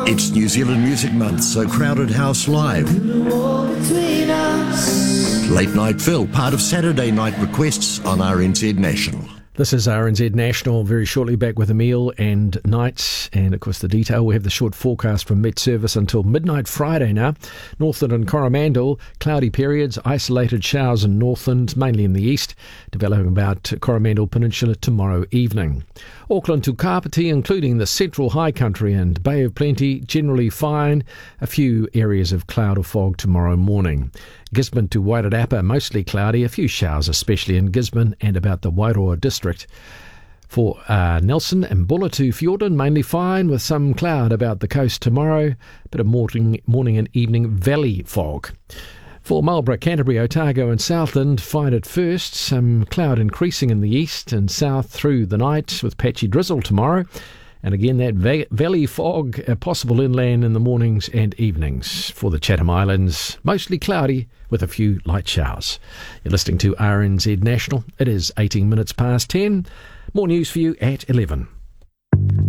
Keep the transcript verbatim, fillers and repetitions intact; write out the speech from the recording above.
It's New Zealand Music Month, so Crowded House Live. Late Night Phil, part of Saturday night requests on R N Z National. This is R N Z National, very shortly back with Emile and Nights, and of course the detail. We have the short forecast from Met Service until midnight Friday now. Northland and Coromandel, cloudy periods, isolated showers in Northland, mainly in the east, developing about Coromandel Peninsula tomorrow evening. Auckland to Kapiti, including the central high country and Bay of Plenty, generally fine. A few areas of cloud or fog tomorrow morning. Gisborne to Wairarapa, mostly cloudy, a few showers especially in Gisborne and about the Wairoa district. For uh, Nelson and Bulla to Fiordin, mainly fine with some cloud about the coast tomorrow, bit of morning, morning and evening valley fog. For Marlborough, Canterbury, Otago and Southland, fine at first, some cloud increasing in the east and south through the night with patchy drizzle tomorrow. And again, that va- valley fog, uh, possible inland in the mornings and evenings. For the Chatham Islands, mostly cloudy with a few light showers. You're listening to R N Z National. It is eighteen minutes past ten. More news for you at eleven.